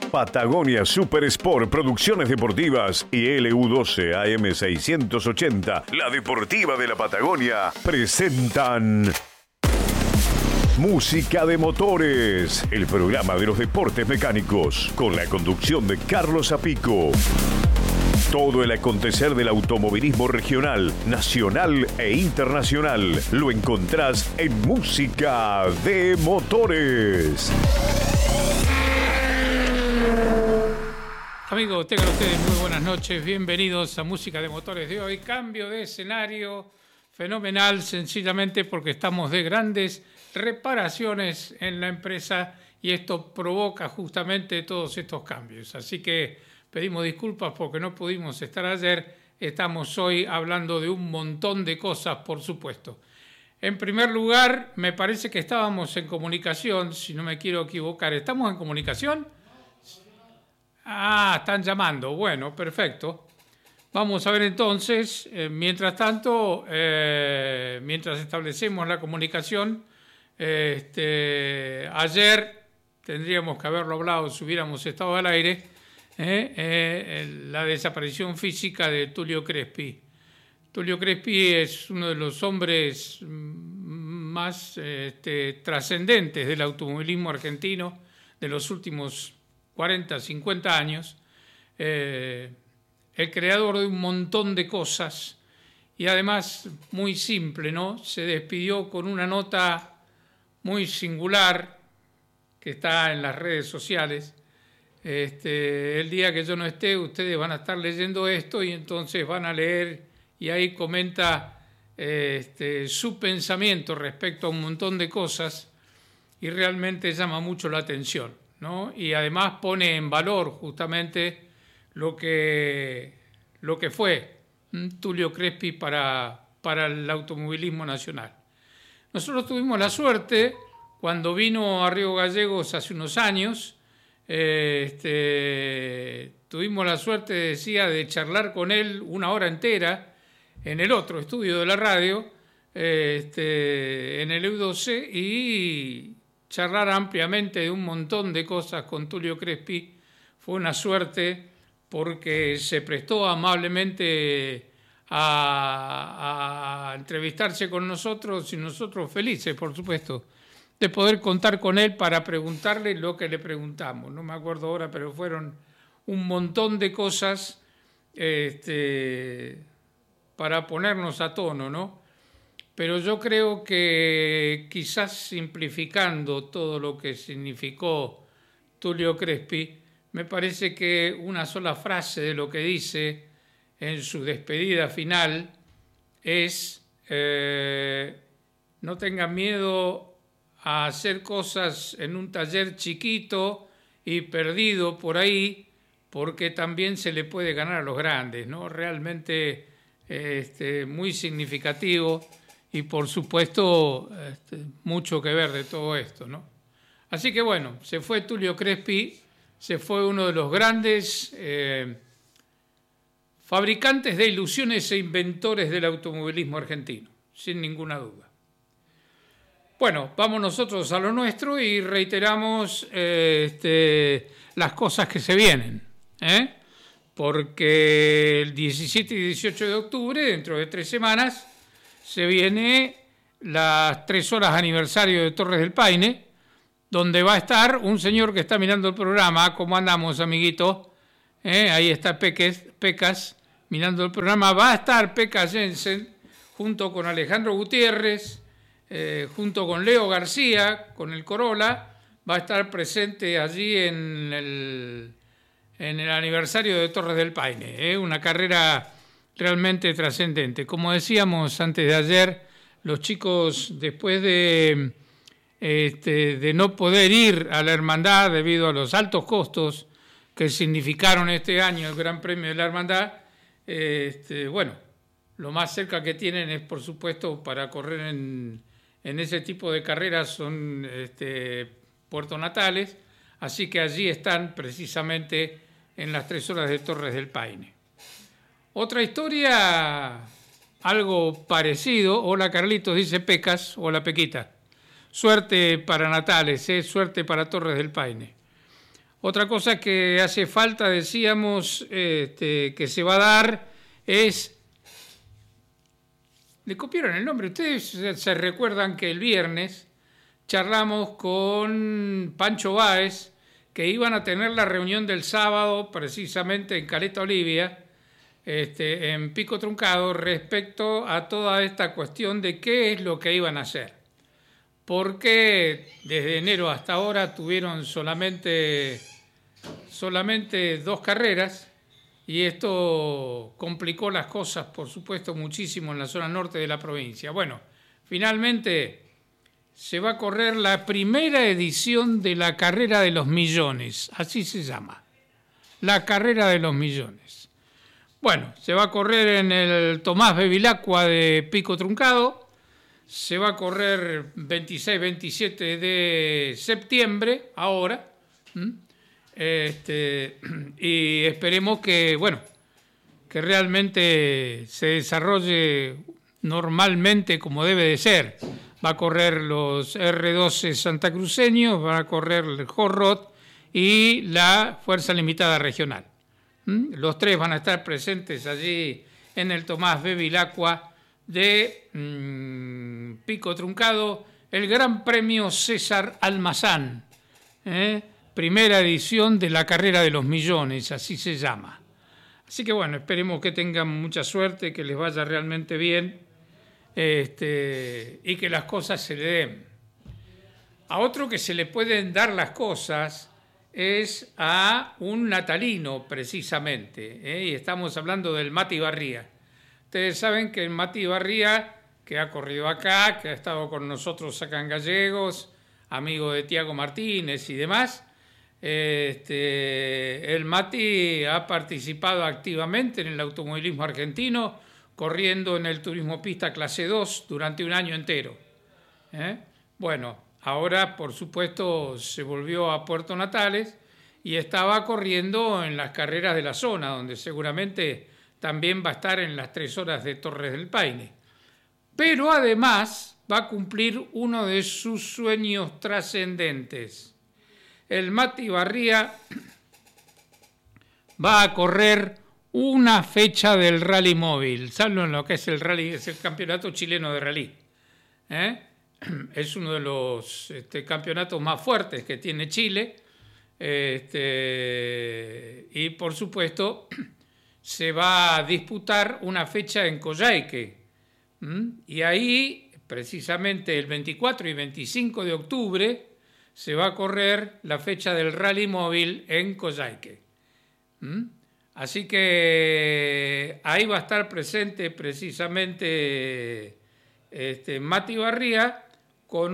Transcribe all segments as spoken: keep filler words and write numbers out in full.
Patagonia Super Sport, Producciones Deportivas y L U doce A M seiscientos ochenta, la Deportiva de la Patagonia, presentan Música de Motores, el programa de los deportes mecánicos, con la conducción de Carlos Apico. Todo el acontecer del automovilismo regional, nacional e internacional lo encontrás en Música de Motores. Amigos, tengan ustedes muy buenas noches, bienvenidos a Música de Motores de hoy. Cambio de escenario fenomenal, sencillamente porque estamos de grandes reparaciones en la empresa y esto provoca justamente todos estos cambios. Así que pedimos disculpas porque no pudimos estar ayer, estamos hoy hablando de un montón de cosas, por supuesto. En primer lugar, me parece que estábamos en comunicación, si no me quiero equivocar. ¿Estamos en comunicación? Ah, están llamando. Bueno, perfecto. Vamos a ver entonces, eh, mientras tanto, eh, mientras establecemos la comunicación, eh, este, ayer tendríamos que haberlo hablado si hubiéramos estado al aire, eh, eh, la desaparición física de Tulio Crespi. Tulio Crespi es uno de los hombres más este, trascendentes del automovilismo argentino de los últimos cuarenta, cincuenta años, eh, el creador de un montón de cosas y además muy simple, ¿no? Se despidió con una nota muy singular que está en las redes sociales. Este, el día que yo no esté, ustedes van a estar leyendo esto y entonces van a leer y ahí comenta este, su pensamiento respecto a un montón de cosas y realmente llama mucho la atención, ¿no? Y además pone en valor justamente lo que, lo que fue ¿m? Tulio Crespi para, para el automovilismo nacional. Nosotros tuvimos la suerte, cuando vino a Río Gallegos hace unos años, eh, este, tuvimos la suerte, decía, de charlar con él una hora entera en el otro estudio de la radio, eh, este, en el E U doce, y charlar ampliamente de un montón de cosas con Tulio Crespi. Fue una suerte porque se prestó amablemente a, a entrevistarse con nosotros y nosotros felices, por supuesto, de poder contar con él para preguntarle lo que le preguntamos. No me acuerdo ahora, pero fueron un montón de cosas este, para ponernos a tono, ¿no? Pero yo creo que quizás simplificando todo lo que significó Tulio Crespi, me parece que una sola frase de lo que dice en su despedida final es eh, no tengan miedo a hacer cosas en un taller chiquito y perdido por ahí, porque también se le puede ganar a los grandes, ¿no? Realmente este, muy significativo. Y por supuesto, este, mucho que ver de todo esto, ¿no? Así que bueno, se fue Tulio Crespi, se fue uno de los grandes eh, fabricantes de ilusiones e inventores del automovilismo argentino, sin ninguna duda. Bueno, vamos nosotros a lo nuestro y reiteramos eh, este, las cosas que se vienen, ¿eh? Porque el diecisiete y dieciocho de octubre, dentro de tres semanas, se viene las tres horas aniversario de Torres del Paine, donde va a estar un señor que está mirando el programa. ¿Cómo andamos, amiguito? ¿Eh? Ahí está Peques, Pecas mirando el programa. Va a estar Pecas Jensen junto con Alejandro Gutiérrez, eh, junto con Leo García, con el Corolla. Va a estar presente allí en el, en el aniversario de Torres del Paine. ¿eh? Una carrera realmente trascendente. Como decíamos antes de ayer, los chicos, después de, este, de no poder ir a la hermandad debido a los altos costos que significaron este año el Gran Premio de la Hermandad, este, bueno, lo más cerca que tienen es, por supuesto, para correr en, en ese tipo de carreras son este, Puerto Natales, así que allí están precisamente en las tres horas de Torres del Paine. Otra historia, algo parecido. Hola Carlitos, dice Pecas. Hola Pequita. Suerte para Natales, ¿eh? Suerte para Torres del Paine. Otra cosa que hace falta, decíamos, este, que se va a dar es... ¿Le copiaron el nombre? Ustedes se recuerdan que el viernes charlamos con Pancho Báez, que iban a tener la reunión del sábado, precisamente en Caleta Olivia, este, en Pico Truncado, respecto a toda esta cuestión de qué es lo que iban a hacer. Porque desde enero hasta ahora tuvieron solamente, solamente dos carreras, y esto complicó las cosas, por supuesto, muchísimo en la zona norte de la provincia. Bueno, finalmente se va a correr la primera edición de la Carrera de los Millones, así se llama, la Carrera de los Millones. Bueno, se va a correr en el Tomás Bevilacqua de Pico Truncado, se va a correr veintiséis veintisiete de septiembre, ahora, ¿m? Este, y esperemos que, bueno, que realmente se desarrolle normalmente como debe de ser. Va a correr los erre doce santacruceños, va a correr el Hot Rod y la Fuerza Limitada Regional. ¿Mm? Los tres van a estar presentes allí en el Tomás Bevilacqua de mmm, Pico Truncado, el Gran Premio César Almazán, ¿eh? Primera edición de la Carrera de los Millones, así se llama. Así que bueno, esperemos que tengan mucha suerte, que les vaya realmente bien, este, y que las cosas se le den. A otro que se le pueden dar las cosas es a un natalino, precisamente, ¿eh? Y estamos hablando del Mati Barría. Ustedes saben que el Mati Barría, que ha corrido acá, que ha estado con nosotros acá en Gallegos, amigo de Tiago Martínez y demás, Este, el Mati ha participado activamente en el automovilismo argentino, corriendo en el turismo pista clase dos durante un año entero. ¿Eh? Bueno, ahora por supuesto se volvió a Puerto Natales y estaba corriendo en las carreras de la zona, donde seguramente también va a estar en las tres horas de Torres del Paine. Pero además va a cumplir uno de sus sueños trascendentes. El Mati Barría va a correr una fecha del rally móvil. ¿Saben lo que es el rally? Es el campeonato chileno de rally. ¿Eh? Es uno de los este, campeonatos más fuertes que tiene Chile. Este, y por supuesto se va a disputar una fecha en Coyhaique. ¿Mm? Y ahí, precisamente el veinticuatro y veinticinco de octubre, se va a correr la fecha del rally móvil en Coyhaique. ¿Mm? Así que ahí va a estar presente precisamente este, Mati Barría con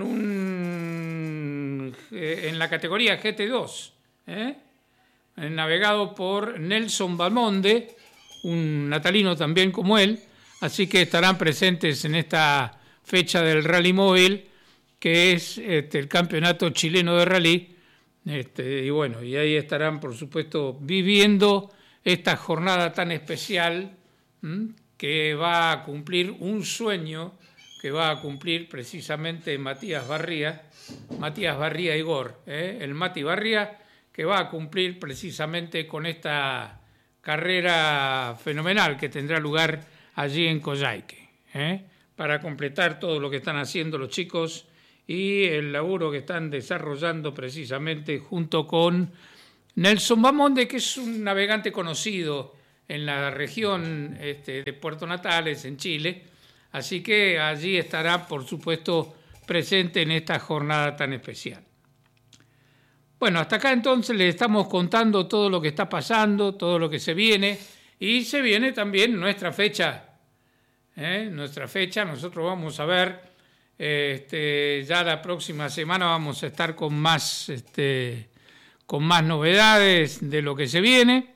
un eh, en la categoría G T dos, ¿eh? navegado por Nelson Balmonde, un natalino también como él, así que estarán presentes en esta fecha del rally móvil, que es este, el campeonato chileno de rally, este, y bueno, y ahí estarán, por supuesto, viviendo esta jornada tan especial, ¿m? que va a cumplir un sueño que va a cumplir precisamente Matías Barría, Matías Barría Igor, ¿eh? el Mati Barría, que va a cumplir precisamente con esta carrera fenomenal que tendrá lugar allí en Coyhaique, ¿eh? para completar todo lo que están haciendo los chicos y el laburo que están desarrollando precisamente junto con Nelson Balmonde, que es un navegante conocido en la región este, de Puerto Natales, en Chile, así que allí estará, por supuesto, presente en esta jornada tan especial. Bueno, hasta acá entonces les estamos contando todo lo que está pasando, todo lo que se viene, y se viene también nuestra fecha, ¿eh? nuestra fecha, nosotros vamos a ver... Este, ya la próxima semana vamos a estar con más, este, con más novedades de lo que se viene,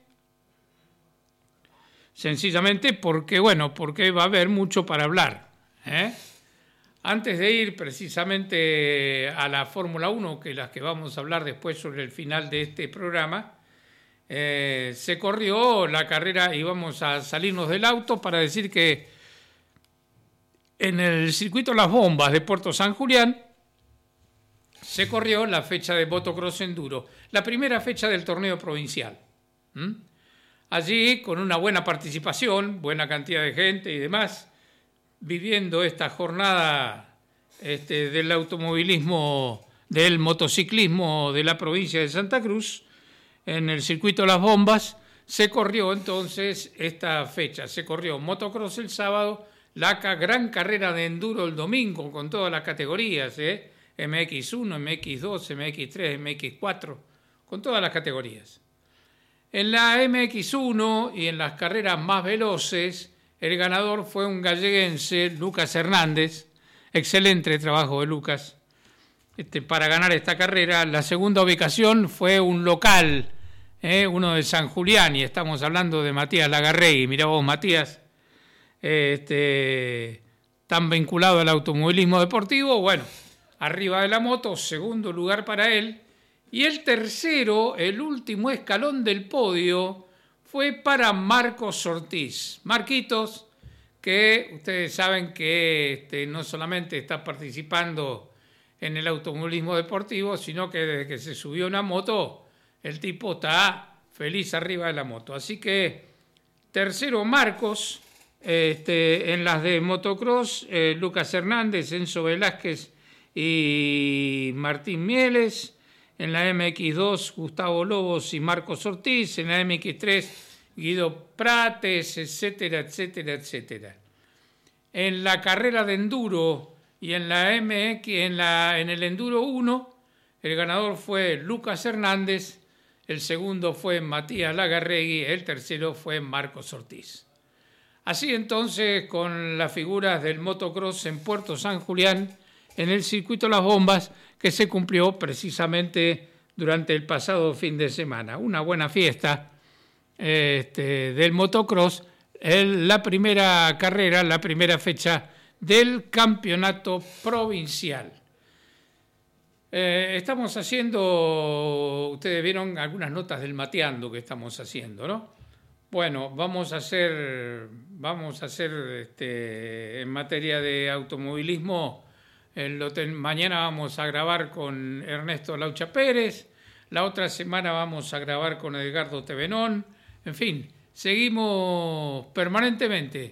sencillamente porque, bueno, porque va a haber mucho para hablar, ¿eh? Antes de ir precisamente a la Fórmula uno, que es la que vamos a hablar después sobre el final de este programa, eh, se corrió la carrera y vamos a salirnos del auto para decir que en el circuito Las Bombas de Puerto San Julián se corrió la fecha de motocross enduro, la primera fecha del torneo provincial. ¿Mm? Allí, con una buena participación, buena cantidad de gente y demás, viviendo esta jornada este, del automovilismo, del motociclismo de la provincia de Santa Cruz, en el circuito Las Bombas, se corrió entonces esta fecha. Se corrió motocross el sábado, la gran carrera de enduro el domingo, con todas las categorías, ¿eh? eme equis uno, eme equis dos, eme equis tres, eme equis cuatro, con todas las categorías. En la eme equis uno y en las carreras más veloces, el ganador fue un galleguense, Lucas Hernández. Excelente trabajo de Lucas este, para ganar esta carrera. La segunda ubicación fue un local, eh, uno de San Julián, y estamos hablando de Matías Lagarregui. Mirá vos, Matías, este, tan vinculado al automovilismo deportivo. Bueno, arriba de la moto, segundo lugar para él. Y el tercero, el último escalón del podio, fue para Marcos Ortiz. Marquitos, que ustedes saben que este, no solamente está participando en el automovilismo deportivo, sino que desde que se subió a una moto, el tipo está feliz arriba de la moto. Así que tercero Marcos, este, en las de motocross, eh, Lucas Hernández, Enzo Velázquez y Martín Mieles. En la eme equis dos, Gustavo Lobos y Marcos Ortiz. En la eme equis tres, Guido Prates, etcétera, etcétera, etcétera. En la carrera de enduro y en la eme equis, en, la, en el enduro uno, el ganador fue Lucas Hernández, el segundo fue Matías Lagarregui, el tercero fue Marcos Ortiz. Así entonces, con las figuras del motocross en Puerto San Julián, en el circuito Las Bombas, que se cumplió precisamente durante el pasado fin de semana. Una buena fiesta este, del motocross, el, la primera carrera, la primera fecha del campeonato provincial. Eh, estamos haciendo, ustedes vieron algunas notas del mateando que estamos haciendo, ¿no? Bueno, vamos a hacer, vamos a hacer este, en materia de automovilismo. El hotel, mañana vamos a grabar con Ernesto Laucha Pérez, la otra semana vamos a grabar con Edgardo Tevenón. En fin, seguimos permanentemente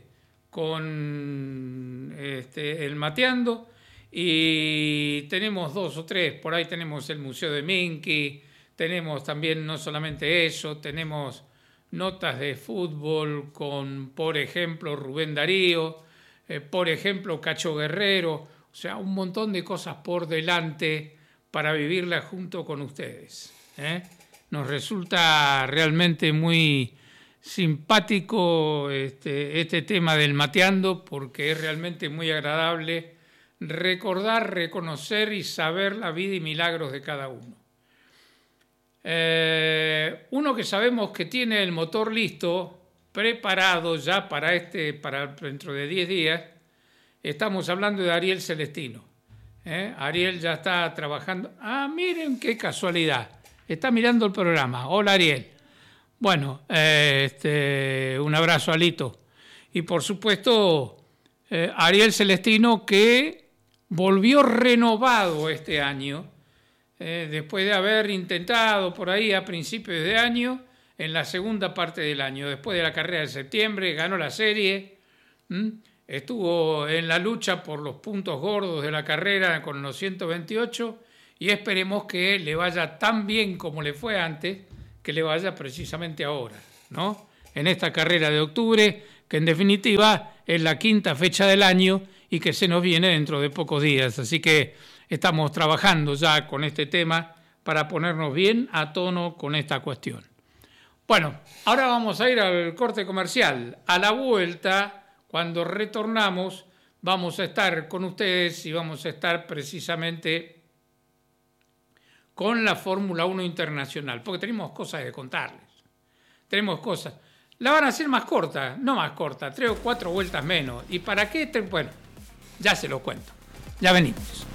con este, el mateando y tenemos dos o tres, por ahí tenemos el Museo de Minky, tenemos también no solamente eso, tenemos notas de fútbol con, por ejemplo, Rubén Darío, eh, por ejemplo, Cacho Guerrero. O sea, un montón de cosas por delante para vivirla junto con ustedes. ¿eh? Nos resulta realmente muy simpático este, este tema del mateando, porque es realmente muy agradable recordar, reconocer y saber la vida y milagros de cada uno. Eh, uno que sabemos que tiene el motor listo, preparado ya para, este, para dentro de diez días, estamos hablando de Ariel Celestino. ¿eh? Ariel ya está trabajando. Ah, miren qué casualidad. Está mirando el programa. Hola, Ariel. Bueno, eh, este, un abrazo, Alito. Y por supuesto, eh, Ariel Celestino, que volvió renovado este año, eh, después de haber intentado por ahí a principios de año, en la segunda parte del año, después de la carrera de septiembre, ganó la serie. ¿Mm? Estuvo en la lucha por los puntos gordos de la carrera con los ciento veintiocho y esperemos que le vaya tan bien como le fue antes, que le vaya precisamente ahora, ¿no? En esta carrera de octubre, que en definitiva es la quinta fecha del año y que se nos viene dentro de pocos días. Así que estamos trabajando ya con este tema para ponernos bien a tono con esta cuestión. Bueno, ahora vamos a ir al corte comercial. A la vuelta, cuando retornamos, vamos a estar con ustedes y vamos a estar precisamente con la Fórmula uno Internacional, porque tenemos cosas que contarles. Tenemos cosas. La van a hacer más corta, no más corta, tres o cuatro vueltas menos. ¿Y para qué? Bueno, ya se lo cuento. Ya venimos.